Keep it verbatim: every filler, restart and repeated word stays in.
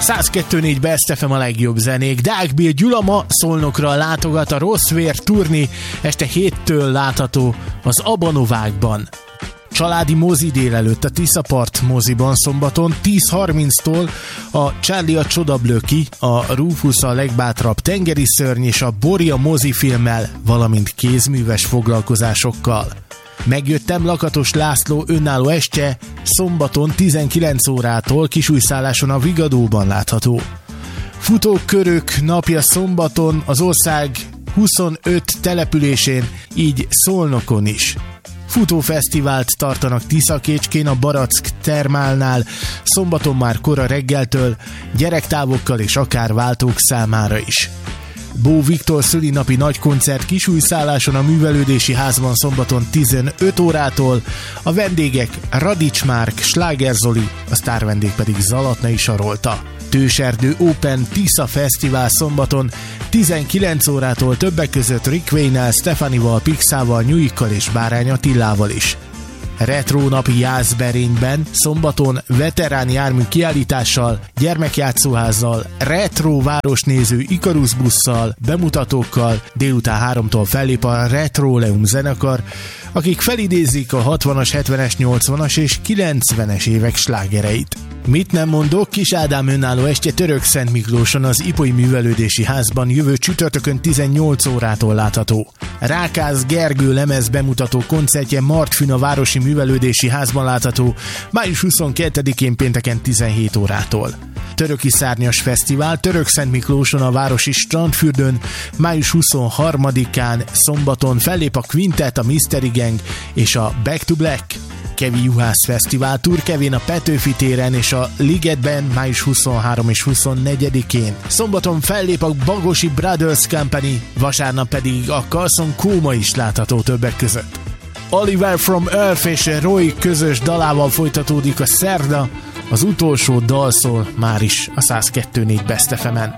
száz kettő négy Best ef em a legjobb zenék. Deák Bill Gyula ma Szolnokra látogat, a Rossz Vér turné este héttől látható az Abanovákban. Családi mozi délelőtt a Tiszapart moziban szombaton tíz harminctól a Charlie a Csodablöki, a Rufus a legbátrabb tengeri szörny és a Boria mozifilmmel, valamint kézműves foglalkozásokkal. Megjöttem Lakatos László önálló estje szombaton tizenkilenc órától Kisújszálláson a Vigadóban látható. Futókörök napja szombaton az ország huszonöt településén, így Szolnokon is. Futófesztivált tartanak Tiszakécskén a Barack Termálnál, szombaton már kora reggeltől, gyerektávokkal és akár váltók számára is. Bó Viktor szülinapi nagykoncert Kisújszálláson a Művelődési Házban szombaton tizenöt órától, a vendégek Radics Márk, Sláger Zoli, a sztárvendég pedig Zalatnai Sarolta. Tőserdő Open Tisza Fesztivál szombaton tizenkilenc órától többek között Rick Wayne-nel, Stefanival, Pixával, Nyuikkal és Bárány Attilával is. Retro napi Jászberényben szombaton veterán jármű kiállítással, gyermekjátszóházzal, retro városnéző Ikarus busszal, bemutatókkal délután háromtól fellép a Retroleum zenekar, akik felidézik a hatvanas, hetvenes, nyolcvanas és kilencvenes évek slágereit. Mit nem mondok, Kis Ádám önálló estje Törökszent Miklóson az Ipolyi Művelődési Házban jövő csütörtökön tizennyolc órától látható. Rákász Gergő lemez bemutató koncertje Martfűn a Városi Művelődési Házban látható május huszonkettedikén pénteken tizenhét órától. Töröki Szárnyas Fesztivál Törökszent Miklóson a Városi Strandfürdőn május huszonharmadikán szombaton fellép a Quintet, a Mystery Gang és a Back to Black. Kevi Juhász Fesztivál Turkevén a Petőfi téren és a Ligetben május huszonharmadikán és huszonnegyedikén. Szombaton fellép a Bagosi Brothers Company, vasárnap pedig a Carlson Kóma is látható többek között. Oliver from Earth és Roy közös dalával folytatódik a szerda, az utolsó dal szól már is a száz kettő négy Best ef emen.